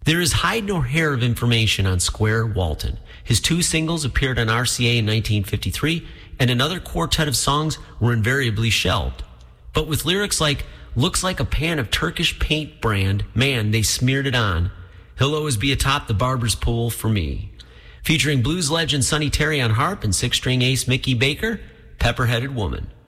There is hide nor hair of information on Square Walton. His 2 singles appeared on RCA in 1953, and another quartet of songs were invariably shelved. But with lyrics like, looks like a pan of Turkish paint brand, man, they smeared it on. He'll always be atop the barber's pole for me. Featuring blues legend Sonny Terry on harp and 6-string ace Mickey Baker, Pepper-Headed Woman.